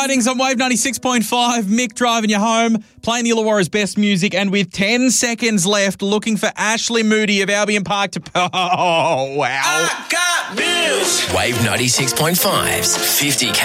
Tidings on Wave 96.5. Mick driving you home, playing the Illawarra's best music, and with 10 seconds left, looking for Ashley Moody of Albion Park to... Oh, wow. I got bills. Wave 96.5's 50K.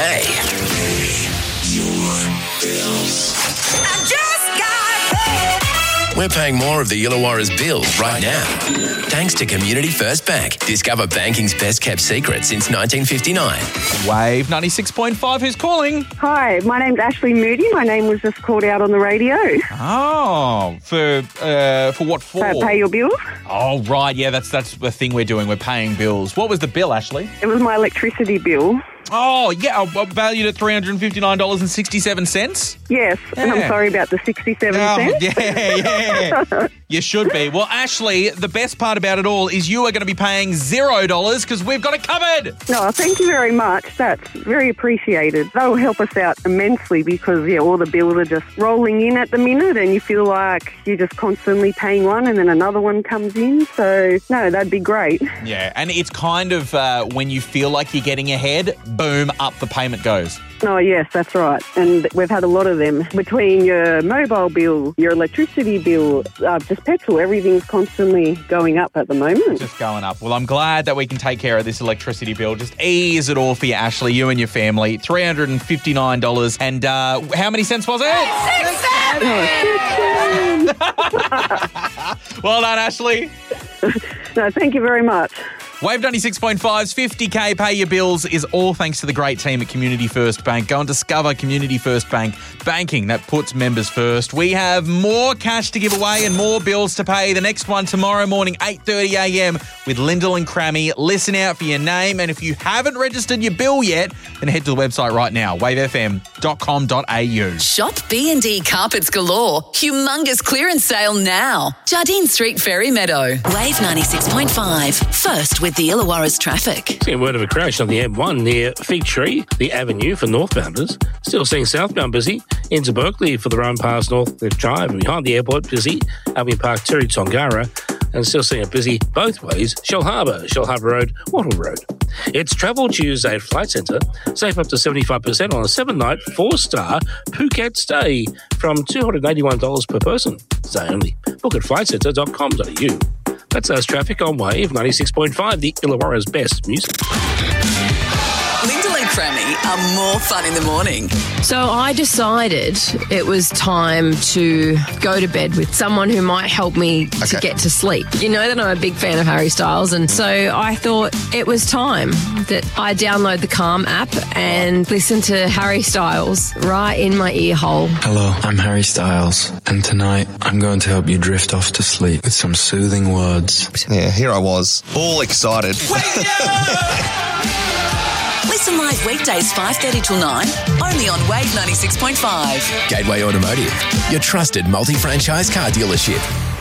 I just got paid. We're paying more of the Illawarra's bills right now. Thanks to Community First Bank. Discover banking's best kept secret since 1959. Wave 96.5, who's calling? Hi, my name's Ashley Moody. My name was just called out on the radio. Oh, for what for? Pay your bills. Oh, right, yeah, that's the thing we're doing. We're paying bills. What was the bill, Ashley? It was my electricity bill. Oh, yeah, valued at $359.67. Yes, and I'm sorry about the 67 cents. Yeah. You should be. Well, Ashley, the best part about it all is you are going to be paying $0 because we've got it covered. No, thank you very much. That's very appreciated. That will help us out immensely because, all the bills are just rolling in at the minute and you feel like you're just constantly paying one and then another one comes in. So, no, that'd be great. Yeah, and it's kind of when you feel like you're getting ahead, boom, up the payment goes. Oh, yes, that's right. And we've had a lot of them. Between your mobile bill, your electricity bill, just petrol, everything's constantly going up at the moment. Just going up. Well, I'm glad that we can take care of this electricity bill. Just ease it all for you, Ashley, you and your family. $359. And how many cents was it? 67! Well done, Ashley. No, thank you very much. Wave 96.5's 50K Pay Your Bills is all thanks to the great team at Community First Bank. Go and discover Community First Bank, banking that puts members first. We have more cash to give away and more bills to pay. The next one tomorrow morning, 8:30am with Lyndall and Crammy. Listen out for your name, and if you haven't registered your bill yet, then head to the website right now, wavefm.com.au. Shop B&D Carpets Galore. Humongous clearance sale now. Jardine Street, Ferry Meadow. Wave 96.5. First with the Illawarra's traffic. Seeing word of a crash on the M1 near Fig Tree, the avenue for northbounders. Still seeing southbound busy. Into Berkeley for the run past Northcliffe Drive. And behind the airport, busy. Albion Park, Turi Tongara. And still seeing it busy both ways. Shell Harbour Road, Wattle Road. It's Travel Tuesday at Flight Centre. Save up to 75% on a 7-night, 4-star Phuket stay from $281 per person. Stay only. Book at flightcentre.com.au. That's us traffic on Wave 96.5, the Illawarra's best music. Lyndall and Crammy are more fun in the morning. So I decided it was time to go to bed with someone who might help me to get to sleep. You know that I'm a big fan of Harry Styles, and so I thought it was time that I download the Calm app and listen to Harry Styles right in my ear hole. Hello, I'm Harry Styles, and tonight I'm going to help you drift off to sleep with some soothing words. Yeah, here I was, all excited. Listen live weekdays 5:30 till 9, only on Wave 96.5. Gateway Automotive, your trusted multi-franchise car dealership.